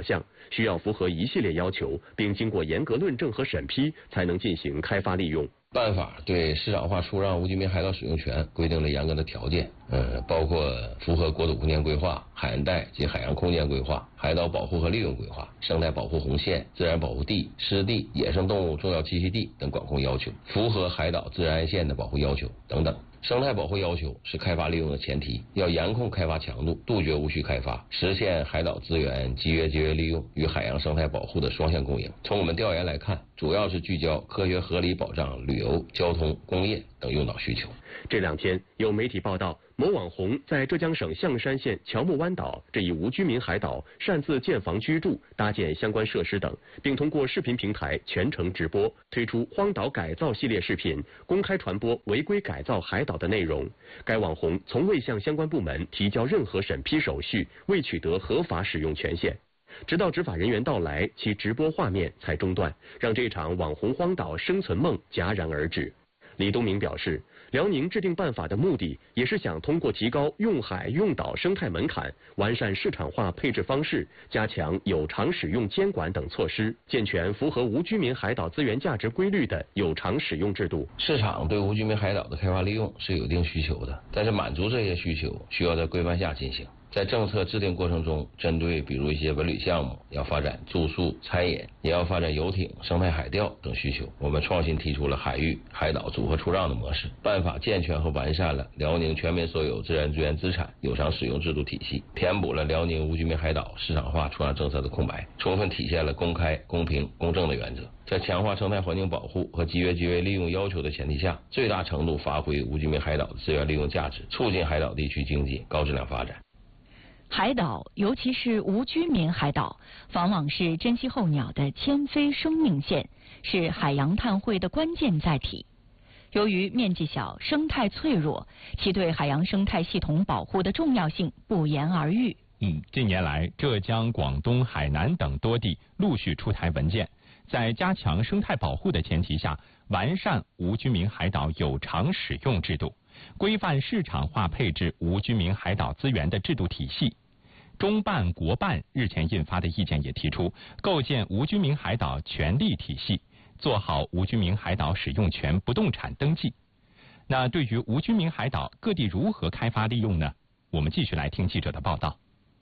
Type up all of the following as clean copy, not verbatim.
项，需要符合一系列要求，并经过严格论证和审批，才能进行开发利用。 办法对市场化出让无居民海岛使用权规定了严格的条件，包括符合国土空间规划、海岸带及海洋空间规划、海岛保护和利用规划、生态保护红线、自然保护地、湿地、野生动物重要栖息地等管控要求，符合海岛自然岸线的保护要求等等。生态保护要求是开发利用的前提，要严控开发强度，杜绝无序开发，实现海岛资源集约节约利用与海洋生态保护的双向共赢。从我们调研来看，主要是聚焦科学合理保障旅游、交通、工业等用岛需求。 这2天有媒体报道，某网红在浙江省象山县乔木湾岛这一无居民海岛擅自建房居住、搭建相关设施等，并通过视频平台全程直播，推出荒岛改造系列视频，公开传播违规改造海岛的内容。该网红从未向相关部门提交任何审批手续，未取得合法使用权限。直到执法人员到来，其直播画面才中断，让这场网红荒岛生存梦戛然而止。李东明表示，辽宁制定办法的目的也是想通过提高用海用岛生态门槛，完善市场化配置方式，加强有偿使用监管等措施，健全符合无居民海岛资源价值规律的有偿使用制度。 市场对无居民海岛的开发利用是有一定需求的，但是满足这些需求需要在规范下进行。在政策制定过程中，针对比如一些文旅项目，要发展住宿、餐饮，也要发展游艇、生态海钓等需求，我们创新提出了海域、海岛组合出让的模式。办法健全和完善了辽宁全民所有自然资源资产有偿使用制度体系，填补了辽宁无居民海岛市场化出让政策的空白，充分体现了公开、公平、公正的原则。在强化生态环境保护和集约节约利用要求的前提下，最大程度发挥无居民海岛的资源利用价值，促进海岛地区经济高质量发展。 海岛，尤其是无居民海岛，往往是珍稀候鸟的迁飞生命线，是海洋碳汇的关键载体。由于面积小、生态脆弱，其对海洋生态系统保护的重要性不言而喻。 近年来，浙江、广东、海南等多地陆续出台文件，在加强生态保护的前提下，完善无居民海岛有偿使用制度，规范市场化配置无居民海岛资源的制度体系。中办、国办日前印发的意见也提出，构建无居民海岛权利体系，做好无居民海岛使用权不动产登记。那对于无居民海岛，各地如何开发利用呢？我们继续来听记者的报道。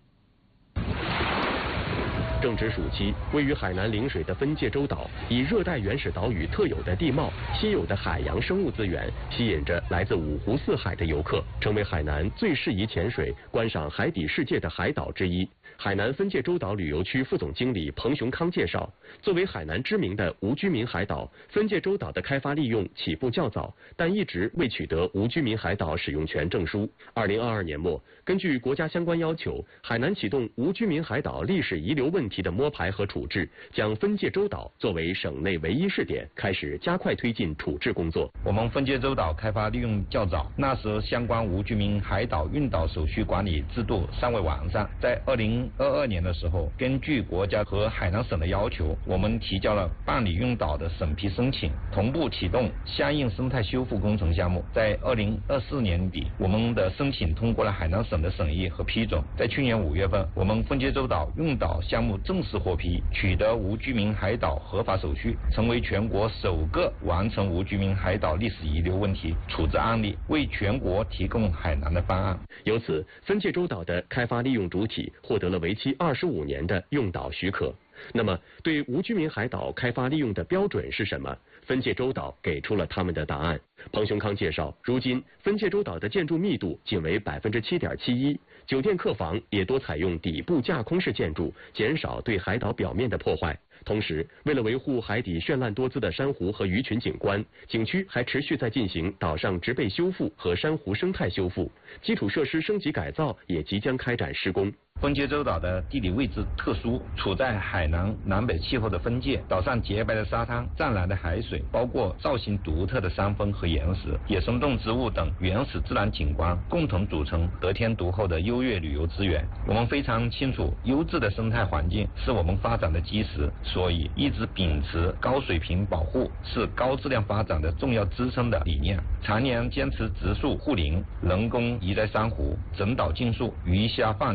正值暑期，位于海南陵水的分界洲岛，以热带原始岛屿特有的地貌、稀有的海洋生物资源，吸引着来自五湖四海的游客，成为海南最适宜潜水、观赏海底世界的海岛之一。海南分界洲岛旅游区副总经理彭雄康介绍，作为海南知名的无居民海岛，分界洲岛的开发利用起步较早，但一直未取得无居民海岛使用权证书。2022年末，根据国家相关要求，海南启动无居民海岛历史遗留问题的摸排和处置，将分界洲岛作为省内唯一试点，开始加快推进处置工作。 我们分界洲岛开发利用较早，那时相关无居民海岛运岛手续管理制度尚未完善。在2022年的时候，根据国家和海南省的要求，我们提交了办理运岛的审批申请，同步启动相应生态修复工程项目。在2024年底，我们的申请通过了海南省的审议和批准。在去年5月份，我们分界洲岛运岛项目正式获批，取得无居民海岛合法手续，成为全国首个完成无居民海岛历史遗留问题处置案例，为全国提供海南的方案。 由此，分界洲岛的开发利用主体获得了为期25年的用岛许可。那么，对无居民海岛开发利用的标准是什么？分界洲岛给出了他们的答案。彭雄康介绍，如今分界洲岛的建筑密度仅为7.71%，酒店客房也多采用底部架空式建筑，减少对海岛表面的破坏。同时，为了维护海底绚烂多姿的珊瑚和鱼群景观，景区还持续在进行岛上植被修复和珊瑚生态修复，基础设施升级改造也即将开展施工。 分界洲岛的地理位置特殊，处在海南南北气候的分界，岛上洁白的沙滩、湛蓝的海水，包括造型独特的山峰和岩石、野生动植物等原始自然景观，共同组成得天独厚的优越旅游资源。我们非常清楚，优质的生态环境是我们发展的基石，所以一直秉持高水平保护是高质量发展的重要支撑的理念，常年坚持植树护林、人工移栽珊瑚、整岛禁塑、鱼虾放流等工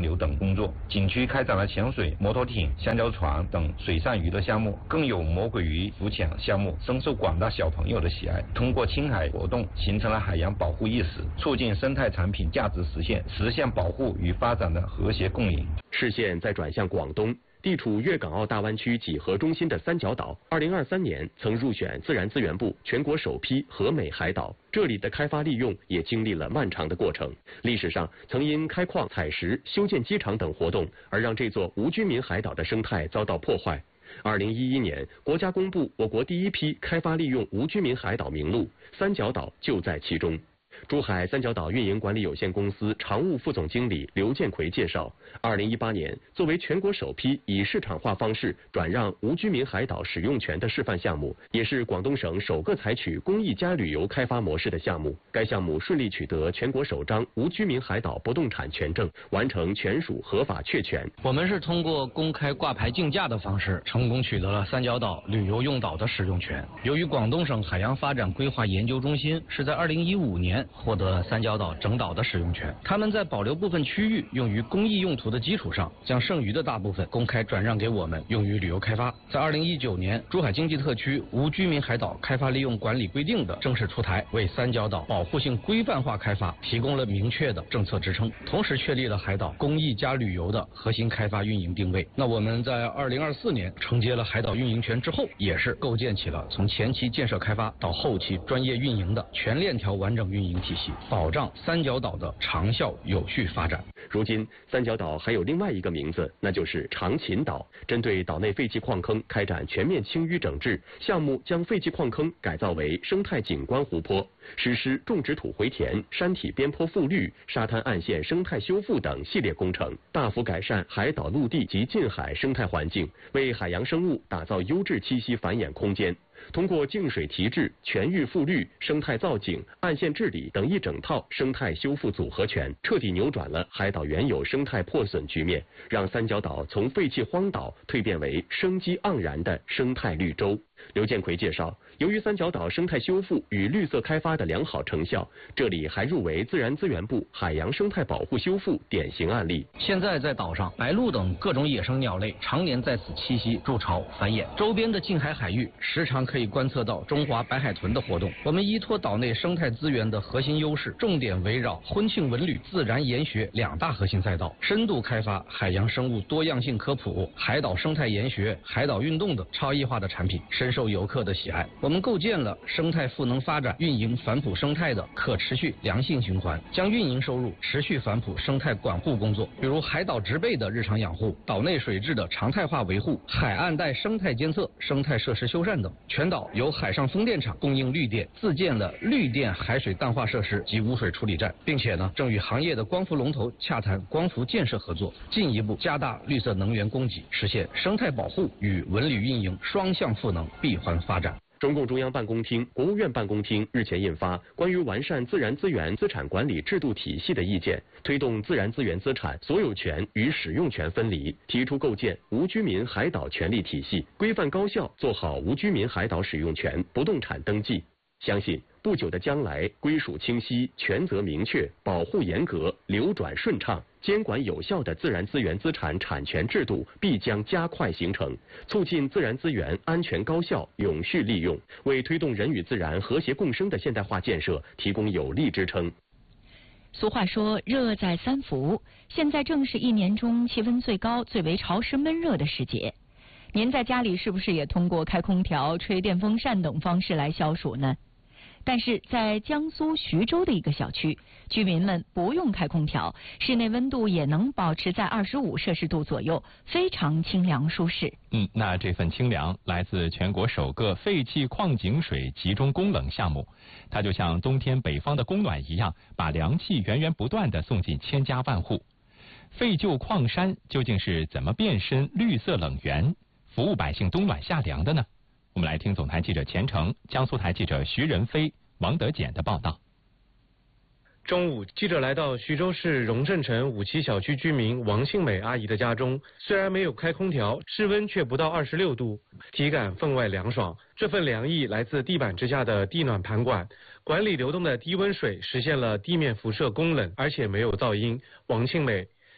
工作。景区开展了潜水、摩托艇、香蕉船等水上娱乐项目，更有魔鬼鱼浮潜项目，深受广大小朋友的喜爱。通过青海活动，形成了海洋保护意识，促进生态产品价值实现保护与发展的和谐共赢。 视线再转向广东。地处粤港澳大湾区几何中心的三角岛，2023年曾入选自然资源部全国首批和美海岛。这里的开发利用也经历了漫长的过程。历史上曾因开矿、采石、修建机场等活动，而让这座无居民海岛的生态遭到破坏。2011年，国家公布我国第一批开发利用无居民海岛名录，三角岛就在其中。珠海三角岛运营管理有限公司常务副总经理刘建奎介绍，2018年作为全国首批以市场化方式转让无居民海岛使用权的示范项目，也是广东省首个采取公益加旅游开发模式的项目。该项目顺利取得全国首张无居民海岛不动产权证，完成全属合法确权。 我们是通过公开挂牌竞价的方式，成功取得了三角岛旅游用岛的使用权。由于广东省海洋发展规划研究中心是在2015年获得了三角岛整岛的使用权，他们在保留部分区域用于公益用途的基础上，将剩余的大部分公开转让给我们，用于旅游开发。在2019年，珠海经济特区无居民海岛开发利用管理规定的正式出台，为三角岛保护性规范化开发提供了明确的政策支撑，同时确立了海岛公益加旅游的核心开发运营定位。那我们在2024年承接了海岛运营权之后，也是构建起了从前期建设开发到后期专业运营的全链条完整运营体系，保障三角岛的长效有序发展。 如今，三角岛还有另外一个名字，那就是长琴岛。针对岛内废弃矿坑开展全面清淤整治项目，将废弃矿坑改造为生态景观湖泊，实施种植土回填、山体边坡复绿、沙滩岸线生态修复等系列工程，大幅改善海岛陆地及近海生态环境，为海洋生物打造优质栖息繁衍空间。通过净水提质、全域复绿、生态造景、岸线治理等一整套生态修复组合拳，彻底扭转了海岛原有生态破损局面，让三角岛从废弃荒岛蜕变为生机盎然的生态绿洲。刘建奎介绍，由于三角岛生态修复与绿色开发的良好成效，这里还入围自然资源部海洋生态保护修复典型案例。 现在在岛上，白鹭等各种野生鸟类常年在此栖息、筑巢、繁衍，周边的近海海域时常可以观测到中华白海豚的活动。我们依托岛内生态资源的核心优势，重点围绕婚庆文旅、自然研学两大核心赛道，深度开发海洋生物多样性科普、海岛生态研学、海岛运动等超异化的产品，深受游客的喜爱。我们构建了生态赋能发展、运营反哺生态的可持续良性循环，将运营收入持续反哺生态管护工作，比如海岛植被的日常养护、岛内水质的常态化维护、海岸带生态监测、生态设施修缮等。全岛由海上风电场供应绿电，自建了绿电海水淡化设施及污水处理站，并且正与行业的光伏龙头洽谈光伏建设合作，进一步加大绿色能源供给，实现生态保护与文旅运营双向赋能闭环发展。 中共中央办公厅、国务院办公厅日前印发《关于完善自然资源资产管理制度体系的意见》，推动自然资源资产所有权与使用权分离，提出构建无居民海岛权利体系，规范高效做好无居民海岛使用权不动产登记。相信不久的将来，归属清晰、权责明确、保护严格、流转顺畅、监管有效的自然资源资产产权制度必将加快形成，促进自然资源安全高效永续利用，为推动人与自然和谐共生的现代化建设提供有力支撑。 俗话说热在三伏，现在正是一年中气温最高、最为潮湿闷热的时节。您在家里是不是也通过开空调、吹电风扇等方式来消暑呢？但是在江苏徐州的一个小区，居民们不用开空调，室内温度也能保持在25摄氏度左右，非常清凉舒适。 那这份清凉来自全国首个废弃矿井水集中供冷项目，它就像冬天北方的供暖一样，把凉气源源不断地送进千家万户。废旧矿山究竟是怎么变身绿色冷源，服务百姓冬暖夏凉的呢？我们来听总台记者钱成、江苏台记者徐仁飞、王德简的报道。 中午，记者来到徐州市荣镇城5期小区居民王庆美阿姨的家中，虽然没有开空调，室温却不到26度，体感分外凉爽。这份凉意来自地板之下的地暖盘管，管理流动的低温水，实现了地面辐射供冷，而且没有噪音。王庆美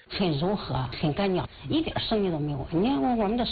很柔和，很干净，一点声音都没有。你看我们的